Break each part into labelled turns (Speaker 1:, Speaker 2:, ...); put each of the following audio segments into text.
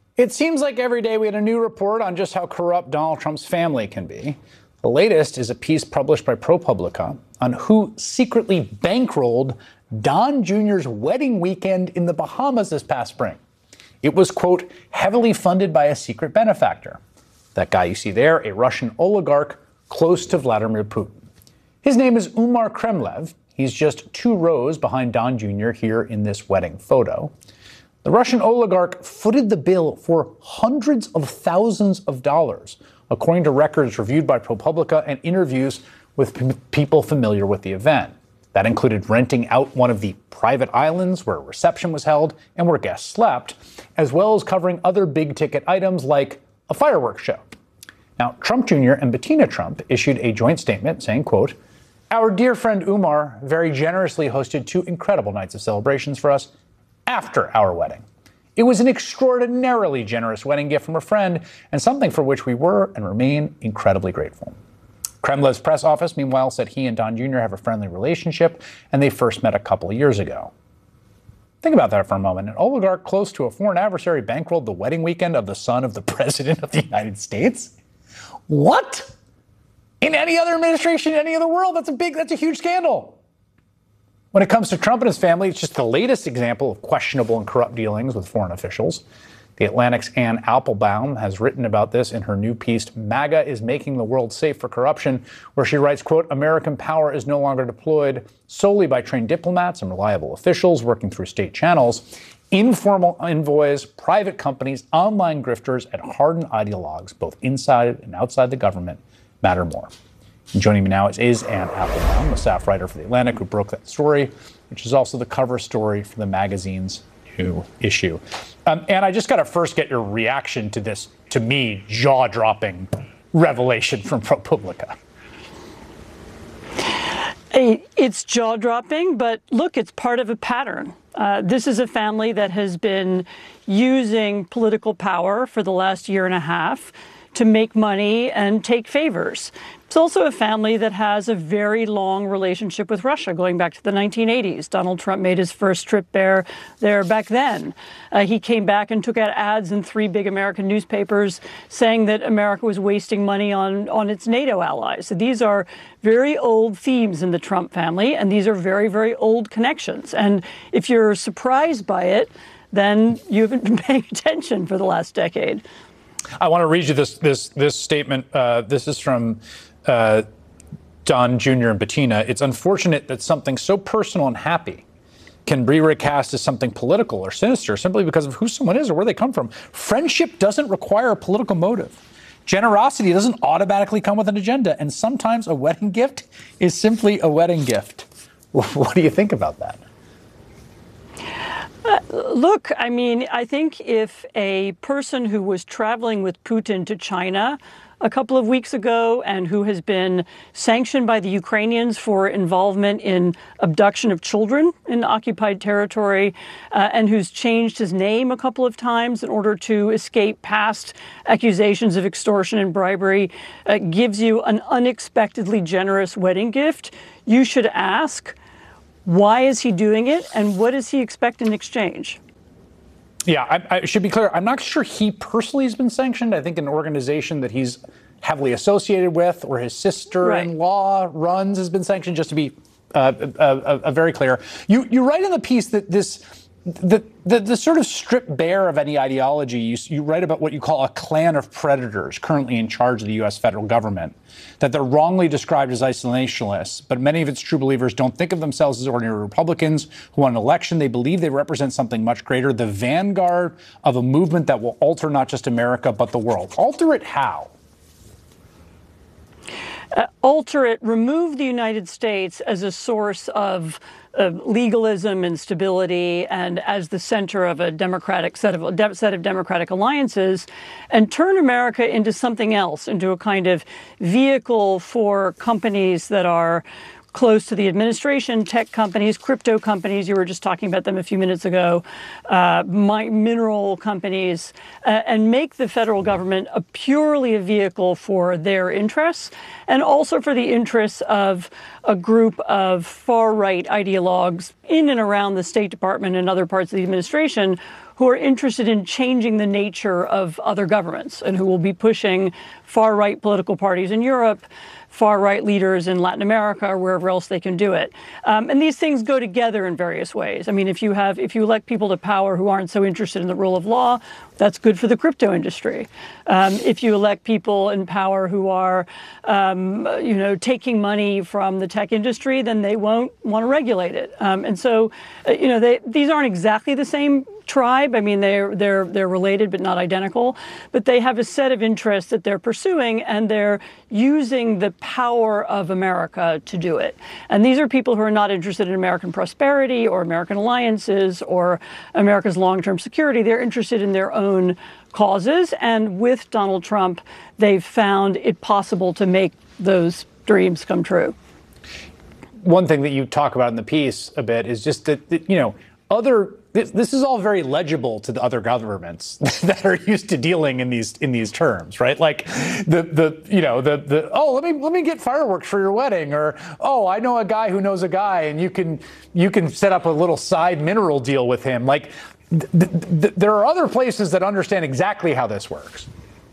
Speaker 1: It seems like every day we had a new report on just how corrupt Donald Trump's family can be. The latest is a piece published by ProPublica on who secretly bankrolled Don Jr.'s wedding weekend in the Bahamas this past spring. It was, quote, heavily funded by a secret benefactor. That guy you see there, a Russian oligarch close to Vladimir Putin. His name is Umar Kremlev. He's just 2 rows behind Don Jr. here in this wedding photo. The Russian oligarch footed the bill for hundreds of thousands of dollars, according to records reviewed by ProPublica and interviews with people familiar with the event. That included renting out one of the private islands where a reception was held and where guests slept, as well as covering other big-ticket items like a fireworks show. Now, Trump Jr. and Bettina Trump issued a joint statement saying, quote, "Our dear friend Umar very generously hosted 2 incredible nights of celebrations for us after our wedding. It was an extraordinarily generous wedding gift from a friend and something for which we were and remain incredibly grateful." Kremlev's press office, meanwhile, said he and Don Jr. have a friendly relationship and they first met a couple of years ago. Think about that for a moment. An oligarch close to a foreign adversary bankrolled the wedding weekend of the son of the President of the United States? What? In any other administration, in any other world, that's a huge scandal. When it comes to Trump and his family, it's just the latest example of questionable and corrupt dealings with foreign officials. The Atlantic's Ann Applebaum has written about this in her new piece, MAGA is Making the World Safe for Corruption, where she writes, quote, "American power is no longer deployed solely by trained diplomats and reliable officials working through state channels. Informal envoys, private companies, online grifters, and hardened ideologues, both inside and outside the government, matter more." And joining me now is Ann Applebaum, the staff writer for The Atlantic, who broke that story, which is also the cover story for the magazine's new issue. And I just got to first get your reaction to this, to me, jaw-dropping revelation from ProPublica.
Speaker 2: It's jaw-dropping, but look, it's part of a pattern. This is a family that has been using political power for the last year and a half to make money and take favors. It's also a family that has a very long relationship with Russia, going back to the 1980s. Donald Trump made his first trip there back then. He came back and took out ads in 3 big American newspapers saying that America was wasting money on its NATO allies. So these are very old themes in the Trump family, and these are very, very old connections. And if you're surprised by it, then you haven't been paying attention for the last decade.
Speaker 1: I want to read you this statement. This is from Don Jr. and Bettina. "It's unfortunate that something so personal and happy can be recast as something political or sinister simply because of who someone is or where they come from. Friendship doesn't require a political motive. Generosity doesn't automatically come with an agenda. And sometimes a wedding gift is simply a wedding gift." What do you think about that?
Speaker 2: Look, I mean, I think if a person who was traveling with Putin to China a couple of weeks ago and who has been sanctioned by the Ukrainians for involvement in abduction of children in occupied territory and who's changed his name a couple of times in order to escape past accusations of extortion and bribery gives you an unexpectedly generous wedding gift, you should ask, why is he doing it and what does he expect in exchange?
Speaker 1: Yeah, I should be clear. I'm not sure he personally has been sanctioned. I think an organization that he's heavily associated with or his sister-in-law runs has been sanctioned, just to be very clear. You write in the piece that the sort of stripped bare of any ideology, you write about what you call a clan of predators currently in charge of the U.S. federal government, that they're wrongly described as isolationists, but many of its true believers don't think of themselves as ordinary Republicans who won an election. They believe they represent something much greater, the vanguard of a movement that will alter not just America, but the world. Alter it how?
Speaker 2: Alter it, remove the United States as a source of legalism and stability and as the center of a democratic set of democratic alliances, and turn America into something else, into a kind of vehicle for companies that are close to the administration, tech companies, crypto companies, you were just talking about them a few minutes ago, mineral companies, and make the federal government purely a vehicle for their interests and also for the interests of a group of far-right ideologues in and around the State Department and other parts of the administration who are interested in changing the nature of other governments and who will be pushing far-right political parties in Europe, far-right leaders in Latin America or wherever else they can do it. And these things go together in various ways. I mean, if you elect people to power who aren't so interested in the rule of law, that's good for the crypto industry. If you elect people in power who are, taking money from the tech industry, then they won't want to regulate it. And so, these aren't exactly the same tribe. I mean, they're related but not identical, but they have a set of interests that they're pursuing, and they're using the power of America to do it. And these are people who are not interested in American prosperity or American alliances or America's long-term security. They're interested in their own causes. And with Donald Trump, they've found it possible to make those dreams come true.
Speaker 1: One thing that you talk about in the piece a bit is just that this is all very legible to the other governments that are used to dealing in these terms, right? Like let me get fireworks for your wedding, or I know a guy who knows a guy, and you can set up a little side mineral deal with him. Like there are other places that understand exactly how this works.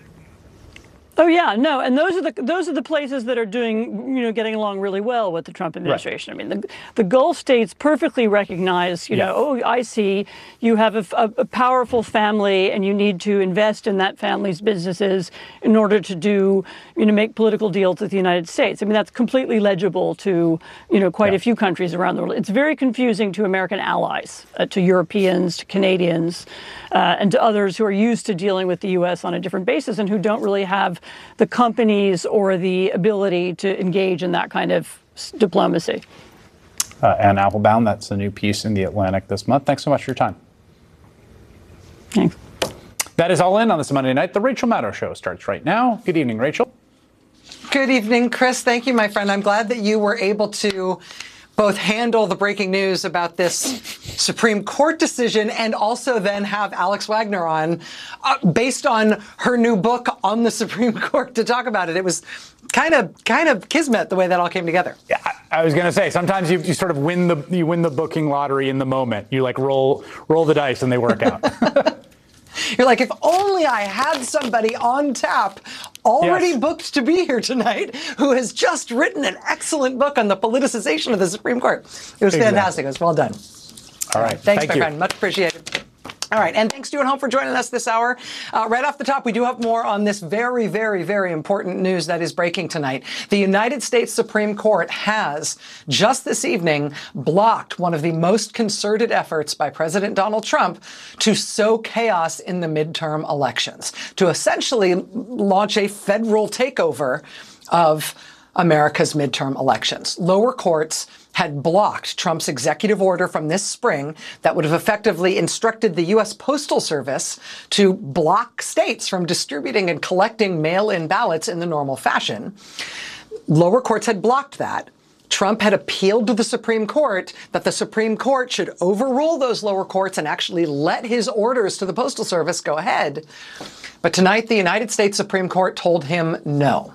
Speaker 2: Oh yeah, no, and those are the places that are doing, getting along really well with the Trump administration. Right. I mean, the Gulf states perfectly recognize, I see you have a powerful family, and you need to invest in that family's businesses in order to make political deals with the United States. I mean, that's completely legible to, quite a few countries around the world. It's very confusing to American allies, to Europeans, to Canadians, and to others who are used to dealing with the U.S. on a different basis and who don't really have the companies or the ability to engage in that kind of diplomacy.
Speaker 1: Anne Applebaum, that's a new piece in The Atlantic this month. Thanks so much for your time.
Speaker 2: Thanks.
Speaker 1: That is all in on this Monday night. The Rachel Maddow Show starts right now. Good evening, Rachel.
Speaker 3: Good evening, Chris. Thank you, my friend. I'm glad that you were able to both handle the breaking news about this Supreme Court decision and also then have Alex Wagner on based on her new book on the Supreme Court to talk about it. It was kind of kismet the way that all came together.
Speaker 1: Yeah, I was going to say, sometimes you sort of win the booking lottery in the moment. You like roll the dice and they work out.
Speaker 3: You're like, if only I had somebody on tap already booked to be here tonight who has just written an excellent book on the politicization of the Supreme Court. It was fantastic. It was well done.
Speaker 1: All right.
Speaker 3: Thanks, my friend. Much appreciated. All right. And thanks to you at home for joining us this hour. Right off the top, we do have more on this very, very, very important news that is breaking tonight. The United States Supreme Court has just this evening blocked one of the most concerted efforts by President Donald Trump to sow chaos in the midterm elections, to essentially launch a federal takeover of America's midterm elections. Lower courts had blocked Trump's executive order from this spring that would have effectively instructed the U.S. Postal Service to block states from distributing and collecting mail-in ballots in the normal fashion. Lower courts had blocked that. Trump had appealed to the Supreme Court that the Supreme Court should overrule those lower courts and actually let his orders to the Postal Service go ahead. But tonight, the United States Supreme Court told him no.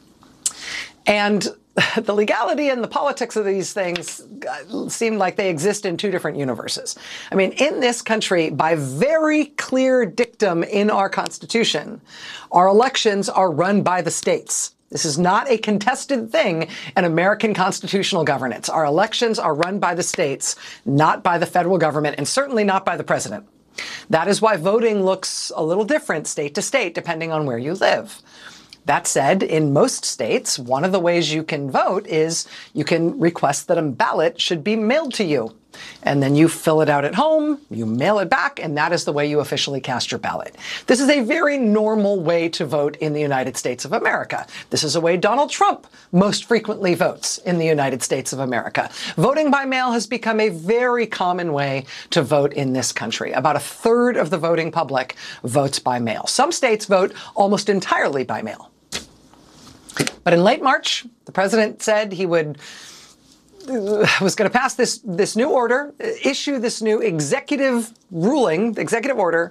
Speaker 3: And the legality and the politics of these things seem like they exist in two different universes. I mean, in this country, by very clear dictum in our Constitution, our elections are run by the states. This is not a contested thing in American constitutional governance. Our elections are run by the states, not by the federal government, and certainly not by the president. That is why voting looks a little different state to state, depending on where you live. That said, in most states, one of the ways you can vote is you can request that a ballot should be mailed to you. And then you fill it out at home, you mail it back, and that is the way you officially cast your ballot. This is a very normal way to vote in the United States of America. This is a way Donald Trump most frequently votes in the United States of America. Voting by mail has become a very common way to vote in this country. About a third of the voting public votes by mail. Some states vote almost entirely by mail. But in late March, the president said he was going to pass this new order, issue this new executive ruling, executive order,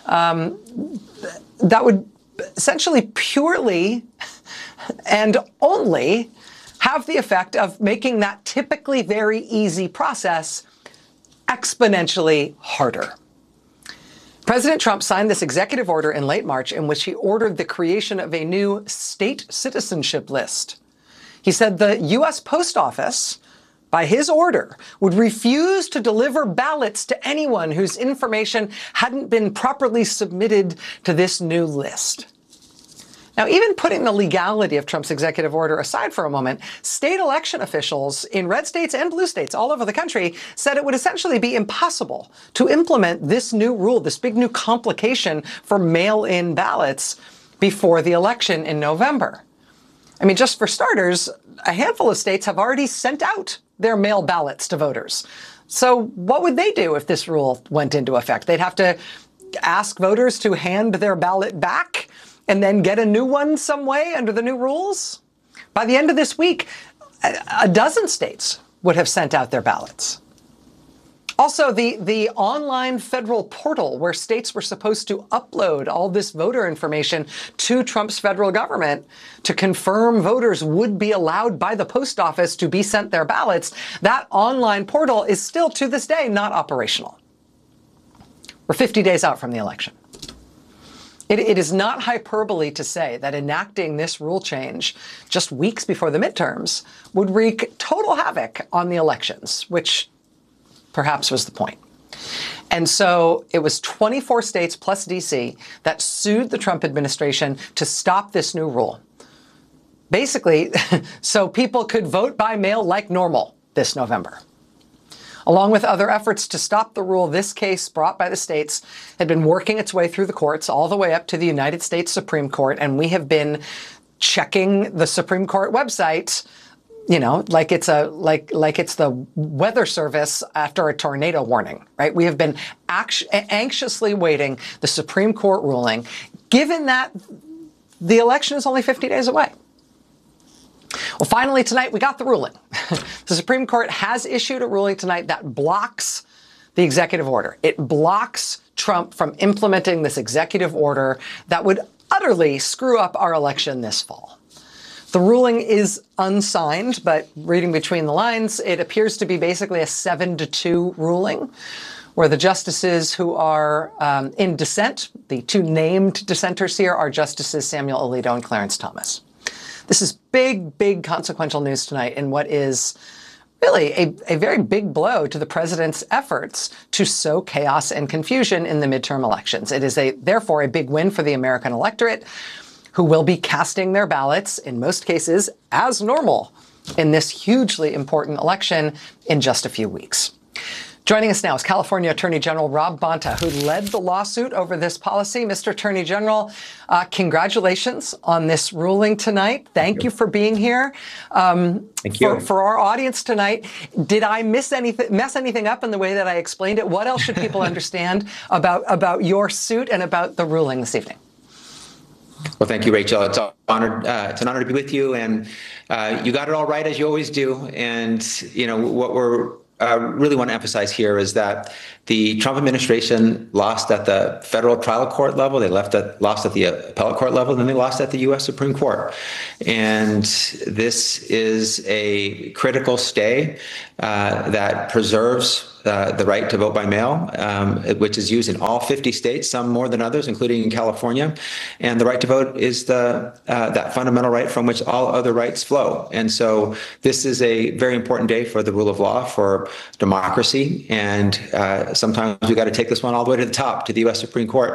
Speaker 3: that would essentially purely and only have the effect of making that typically very easy process exponentially harder. President Trump signed this executive order in late March in which he ordered the creation of a new state citizenship list. He said the U.S. Post Office, by his order, would refuse to deliver ballots to anyone whose information hadn't been properly submitted to this new list. Now, even putting the legality of Trump's executive order aside for a moment, state election officials in red states and blue states all over the country said it would essentially be impossible to implement this new rule, this big new complication for mail-in ballots before the election in November. I mean, just for starters, a handful of states have already sent out their mail ballots to voters. So what would they do if this rule went into effect? They'd have to ask voters to hand their ballot back and then get a new one some way under the new rules? By the end of this week, a dozen states would have sent out their ballots. Also, the online federal portal where states were supposed to upload all this voter information to Trump's federal government to confirm voters would be allowed by the post office to be sent their ballots, that online portal is still to this day not operational. We're 50 days out from the election. It is not hyperbole to say that enacting this rule change just weeks before the midterms would wreak total havoc on the elections, which perhaps was the point. And so it was 24 states plus D.C. that sued the Trump administration to stop this new rule. Basically, so people could vote by mail like normal this November. Along with other efforts to stop the rule, this case brought by the states had been working its way through the courts all the way up to the United States Supreme Court. And we have been checking the Supreme Court website, you know, like it's the weather service after a tornado warning, right? We have been anxiously waiting the Supreme Court ruling, given that the election is only 50 days away. Well, finally, tonight, we got the ruling. The Supreme Court has issued a ruling tonight that blocks the executive order. It blocks Trump from implementing this executive order that would utterly screw up our election this fall. The ruling is unsigned, but reading between the lines, it appears to be basically a 7-2 ruling, where the justices who are in dissent, the two named dissenters here, are Justices Samuel Alito and Clarence Thomas. This is big, big consequential news tonight in what is really a very big blow to the president's efforts to sow chaos and confusion in the midterm elections. It is therefore a big win for the American electorate, who will be casting their ballots, in most cases, as normal in this hugely important election in just a few weeks. Joining us now is California Attorney General Rob Bonta, who led the lawsuit over this policy. Mr. Attorney General, congratulations on this ruling tonight. Thank you for being here.
Speaker 4: Thank you.
Speaker 3: For our audience tonight, did I mess anything up in the way that I explained it? What else should people understand about your suit and about the ruling this evening?
Speaker 4: Well, thank you, Rachel. It's an honor to be with you, and you got it all right, as you always do. And you know what we're really want to emphasize here is that the Trump administration lost at the federal trial court level, they lost at the appellate court level, and then they lost at the U.S. Supreme Court. And this is a critical stay that preserves the right to vote by mail, which is used in all 50 states, some more than others, including in California. And the right to vote is that fundamental right from which all other rights flow. And so this is a very important day for the rule of law, for democracy. And sometimes we got to take this one all the way to the top, to the U.S. Supreme Court,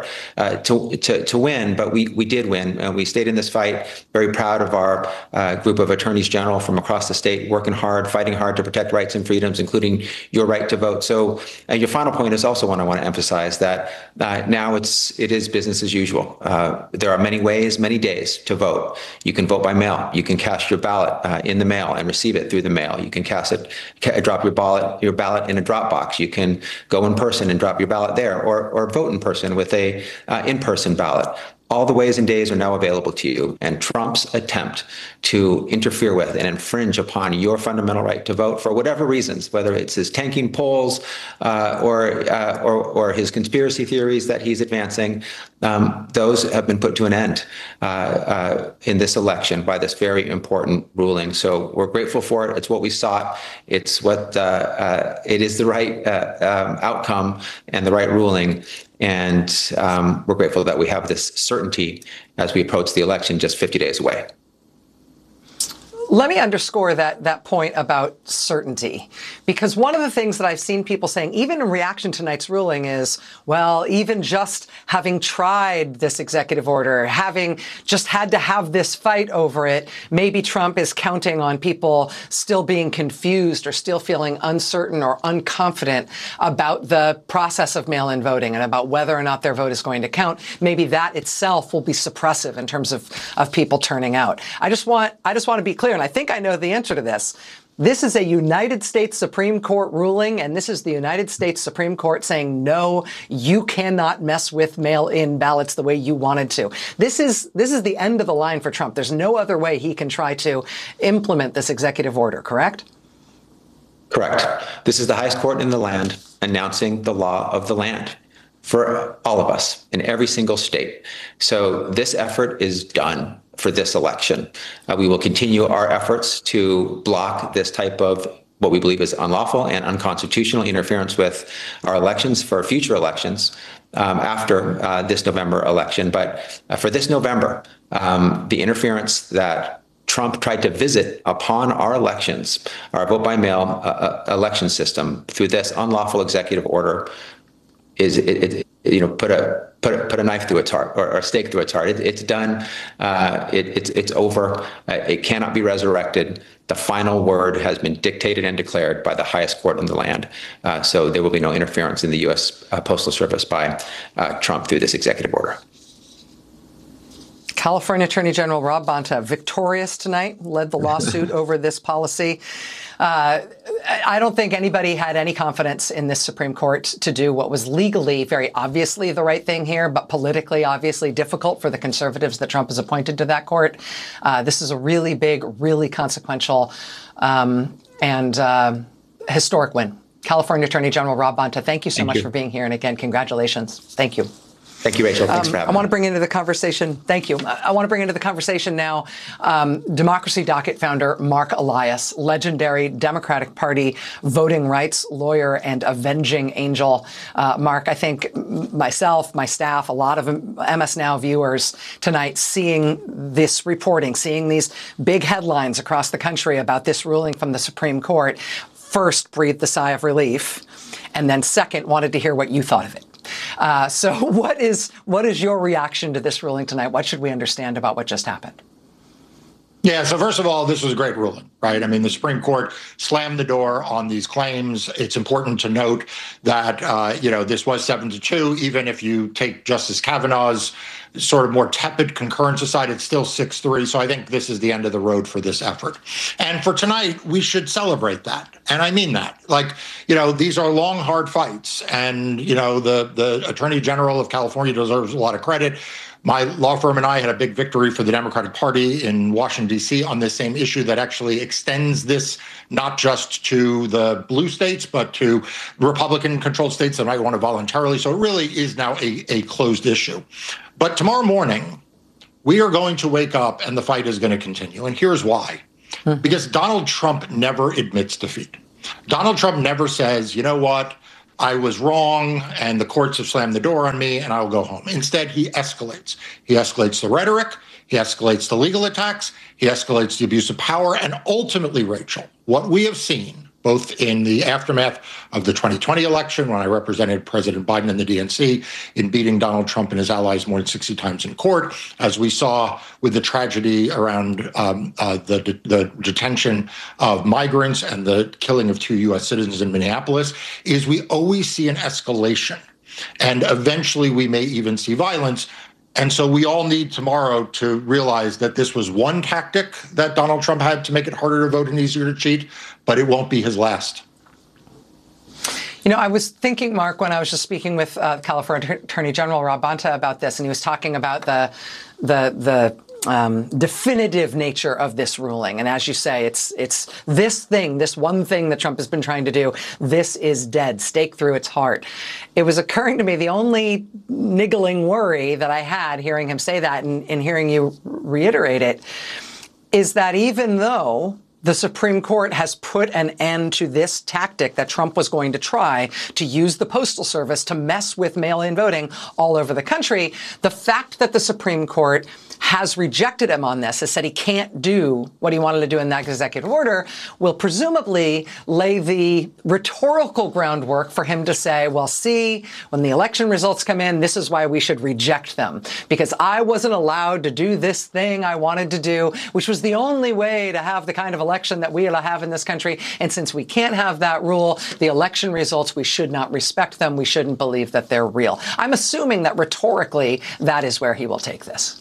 Speaker 4: to win. But we did win. We stayed in this fight. Very proud of our group of attorneys general from across the state, working hard, fighting hard to protect rights and freedoms, including your right to vote. So your final point is also one I want to emphasize, that now it is business as usual. There are many ways, many days to vote. You can vote by mail. You can cast your ballot in the mail and receive it through the mail. You can drop your ballot in a drop box. You can go in person and drop your ballot there, or vote in person with a in-person ballot. All the ways and days are now available to you, and Trump's attempt to interfere with and infringe upon your fundamental right to vote for whatever reasons, whether it's his tanking polls or his conspiracy theories that he's advancing, those have been put to an end in this election by this very important ruling. So we're grateful for it. It's what we sought. It's what it is the right outcome and the right ruling. And we're grateful that we have this certainty as we approach the election just 50 days away.
Speaker 3: Let me underscore that point about certainty, because one of the things that I've seen people saying, even in reaction to tonight's ruling, is, well, even just having tried this executive order, having just had to have this fight over it, maybe Trump is counting on people still being confused or still feeling uncertain or unconfident about the process of mail-in voting and about whether or not their vote is going to count. Maybe that itself will be suppressive in terms of people turning out. I just want to be clear, and I think I know the answer to this. This is a United States Supreme Court ruling, and this is the United States Supreme Court saying, no, you cannot mess with mail-in ballots the way you wanted to. This is the end of the line for Trump. There's no other way he can try to implement this executive order, correct?
Speaker 4: Correct. This is the highest court in the land announcing the law of the land for all of us in every single state. So this effort is done for this election. We will continue our efforts to block this type of what we believe is unlawful and unconstitutional interference with our elections for future elections after this November election. But for this November, the interference that Trump tried to visit upon our elections, our vote by mail election system through this unlawful executive order is put a knife through its heart or a stake through its heart. It's done. It's over. It cannot be resurrected. The final word has been dictated and declared by the highest court in the land. So there will be no interference in the U.S. Postal Service by Trump through this executive order.
Speaker 3: California Attorney General Rob Bonta, victorious tonight, led the lawsuit over this policy. I don't think anybody had any confidence in this Supreme Court to do what was legally, very obviously the right thing here, but politically obviously difficult for the conservatives that Trump has appointed to that court. This is a really big, really consequential and historic win. California Attorney General Rob Bonta, thank you so much for being here. And again, congratulations. Thank you.
Speaker 4: Thank you, Rachel. Thanks for having me.
Speaker 3: I want to bring into the conversation, thank you. I want to bring into the conversation now Democracy Docket founder Mark Elias, legendary Democratic Party voting rights lawyer and avenging angel. Mark, I think myself, my staff, a lot of MS Now viewers tonight seeing this reporting, seeing these big headlines across the country about this ruling from the Supreme Court, first breathed a sigh of relief, and then second wanted to hear what you thought of it. So what is your reaction to this ruling tonight? What should we understand about what just happened?
Speaker 5: Yeah, so first of all, this was a great ruling, right? I mean, the Supreme Court slammed the door on these claims. It's important to note that, this was 7-2. Even if you take Justice Kavanaugh's sort of more tepid concurrence aside, it's still 6-3. So I think this is the end of the road for this effort. And for tonight, we should celebrate that. And I mean that. These are long, hard fights. And, the Attorney General of California deserves a lot of credit. My law firm and I had a big victory for the Democratic Party in Washington, D.C. on this same issue that actually extends this not just to the blue states, but to Republican-controlled states that might want to voluntarily. So it really is now a closed issue. But tomorrow morning, we are going to wake up and the fight is going to continue. And here's why. Because Donald Trump never admits defeat. Donald Trump never says, you know what? I was wrong and the courts have slammed the door on me and I'll go home. Instead, he escalates. He escalates the rhetoric. He escalates the legal attacks. He escalates the abuse of power. And ultimately, Rachel, what we have seen, both in the aftermath of the 2020 election, when I represented President Biden and the DNC in beating Donald Trump and his allies more than 60 times in court, as we saw with the tragedy around the detention of migrants and the killing of 2 U.S. citizens in Minneapolis, is we always see an escalation. And eventually we may even see violence. And so we all need tomorrow to realize that this was one tactic that Donald Trump had to make it harder to vote and easier to cheat, but it won't be his last.
Speaker 3: I was thinking, Mark, when I was just speaking with California Attorney General Rob Bonta about this, and he was talking about the definitive nature of this ruling. And as you say, it's this one thing that Trump has been trying to do. This is dead, stake through its heart. It was occurring to me, the only niggling worry that I had hearing him say that and hearing you reiterate it is that even though the Supreme Court has put an end to this tactic that Trump was going to try to use the Postal Service to mess with mail-in voting all over the country. The fact that the Supreme Court has rejected him on this, has said he can't do what he wanted to do in that executive order, will presumably lay the rhetorical groundwork for him to say, well, see, when the election results come in, this is why we should reject them. Because I wasn't allowed to do this thing I wanted to do, which was the only way to have the kind of election that we have in this country. And since we can't have that rule, the election results, we should not respect them. We shouldn't believe that they're real. I'm assuming that rhetorically, that is where he will take this.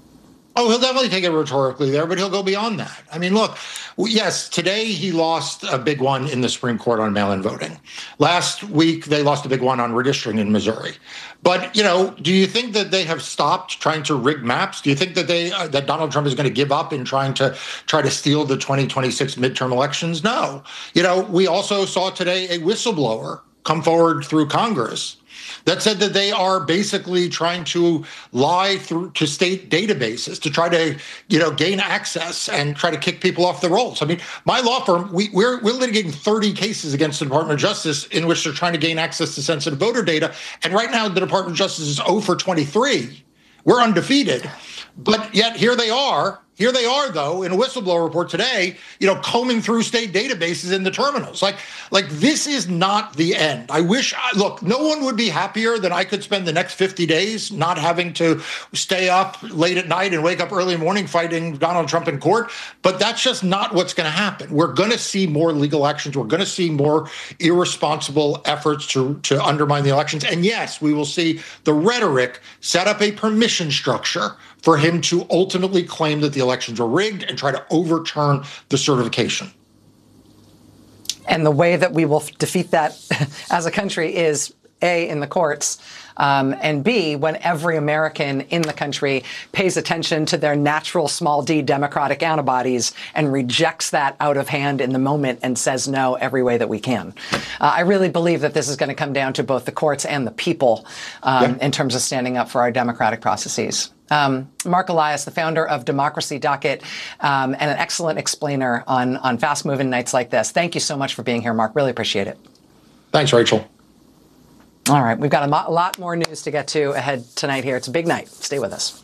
Speaker 5: Oh, he'll definitely take it rhetorically there, but he'll go beyond that. I mean, look, yes, today he lost a big one in the Supreme Court on mail-in voting. Last week, they lost a big one on redistricting in Missouri. But, you know, do you think that they have stopped trying to rig maps? Do you think that that Donald Trump is going to give up in trying to steal the 2026 midterm elections? No. You know, we also saw today a whistleblower come forward through Congress that said that they are basically trying to lie through to state databases to try to, you know, gain access and try to kick people off the rolls. I mean, my law firm, we're litigating 30 cases against the Department of Justice in which they're trying to gain access to sensitive voter data. And right now, the Department of Justice is 0 for 23. We're undefeated. But yet here they are. Here they are, though, in a whistleblower report today, you know, combing through state databases in the terminals. Like this is not the end. Look, no one would be happier than I could spend the next 50 days not having to stay up late at night and wake up early in the morning fighting Donald Trump in court. But that's just not what's going to happen. We're going to see more legal actions. We're going to see more irresponsible efforts to undermine the elections. And yes, we will see the rhetoric set up a permission structure for him to ultimately claim that the elections were rigged and try to overturn the certification.
Speaker 3: And the way that we will defeat that as a country is A, in the courts, and B, when every American in the country pays attention to their natural small d democratic antibodies and rejects that out of hand in the moment and says no every way that we can. I really believe that this is going to come down to both the courts and the people in terms of standing up for our democratic processes. Mark Elias, the founder of Democracy Docket, and an excellent explainer on fast-moving nights like this. Thank you so much for being here, Mark. Really appreciate it.
Speaker 5: Thanks, Rachel.
Speaker 3: All right, we've got a lot more news to get to ahead tonight here. It's a big night. Stay with us.